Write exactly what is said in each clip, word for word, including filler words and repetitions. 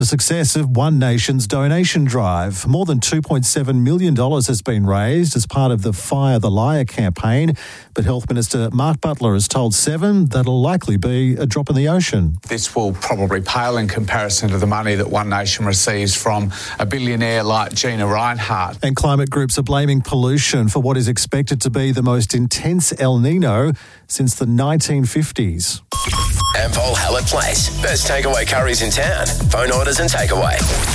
The success of One Nation's donation drive. More than two point seven million dollars has been raised as part of the Fire the Liar campaign, but Health Minister Mark Butler has told Seven that'll likely be a drop in the ocean. This will probably pale in comparison to the money that One Nation receives from a billionaire like Gina Rinehart. And climate groups are blaming pollution for what is expected to be the most intense El Nino since the nineteen fifties. Ampol Hallett Place. Best takeaway curries in town. Phone orders and takeaway.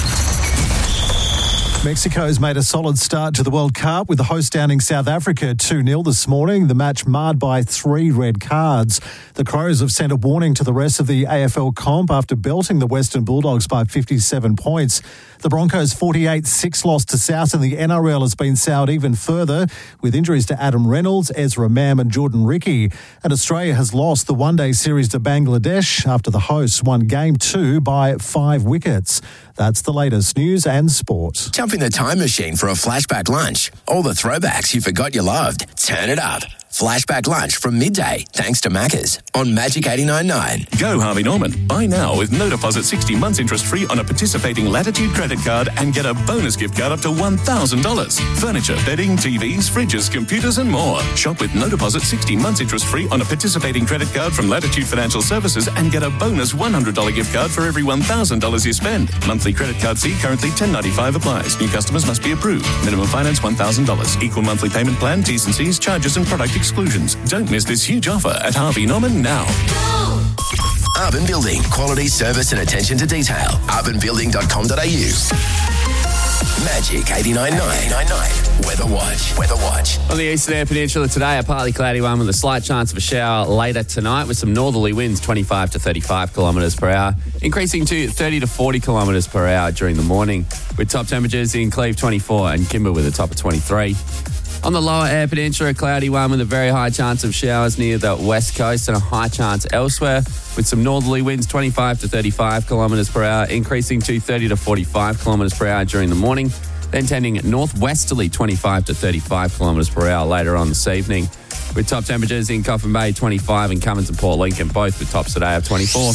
Mexico's made a solid start to the World Cup with the host downing South Africa two nil this morning. The match marred by three red cards. The Crows have sent a warning to the rest of the A F L comp after belting the Western Bulldogs by fifty-seven points. The Broncos' forty-eight six loss to South in the N R L has been soured even further with injuries to Adam Reynolds, Ezra Mam and Jordan Ricky. And Australia has lost the one-day series to Bangladesh after the hosts won game two by five wickets. That's the latest news and sport. Jump in the time machine for a flashback lunch. All the throwbacks you forgot you loved. Turn it up. Flashback lunch from midday, thanks to Macca's on Magic eighty-nine point nine. Go Harvey Norman. Buy now with no deposit, sixty months interest free on a participating Latitude credit card and get a bonus gift card up to one thousand dollars. Furniture, bedding, T Vs, fridges, computers and more. Shop with no deposit, sixty months interest free on a participating credit card from Latitude Financial Services and get a bonus one hundred dollars gift card for every one thousand dollars you spend. Monthly credit card fee currently ten ninety-five applies. New customers must be approved. Minimum finance one thousand dollars. Equal monthly payment plan, T's and C's, charges and product exclusions. Don't miss this huge offer at Harvey Norman now. Urban Building. Quality, service and attention to detail. urban building dot com dot a u. Magic eighty-nine point nine. Weather Watch. Weather Watch. On the Eastern Air Peninsula today, a partly cloudy one with a slight chance of a shower later tonight with some northerly winds, twenty-five to thirty-five kilometres per hour, increasing to thirty to forty kilometres per hour during the morning, with top temperatures in Cleve twenty-four and Kimber with a top of twenty-three. On the lower Air Peninsula, a cloudy one with a very high chance of showers near the west coast and a high chance elsewhere, with some northerly winds, twenty-five to thirty-five kilometres per hour, increasing to thirty to forty-five kilometres per hour during the morning, then tending northwesterly, twenty-five to thirty-five kilometres per hour later on this evening, with top temperatures in Coffin Bay, twenty-five, and Cummins and Port Lincoln, both with tops today of twenty-four.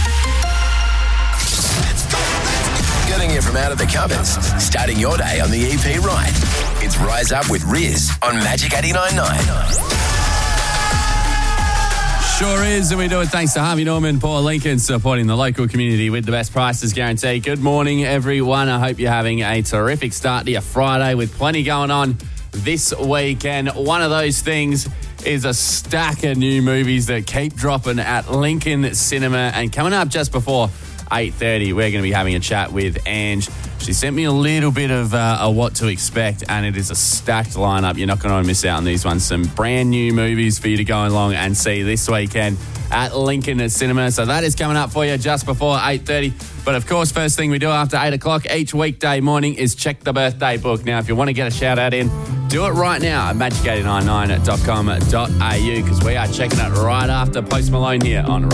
Getting you from out of the cupboards, starting your day on the E P right. It's Rise Up with Riz on Magic eighty-nine point nine. Sure is, and we do it thanks to Harvey Norman, Port Lincoln, supporting the local community with the best prices guarantee. Good morning, everyone. I hope you're having a terrific start to your Friday with plenty going on this weekend. One of those things is a stack of new movies that keep dropping at Lincoln Cinema, and coming up just before eight thirty, we're going to be having a chat with Ange. She sent me a little bit of uh, a what to expect, and it is a stacked lineup. You're not going to miss out on these ones. Some brand new movies for you to go along and see this weekend at Lincoln Cinema. So that is coming up for you just before eight thirty. But of course, first thing we do after eight o'clock each weekday morning is check the birthday book. Now, if you want to get a shout out in, do it right now at magic eight nine nine dot com dot a u, because we are checking it right after Post Malone here on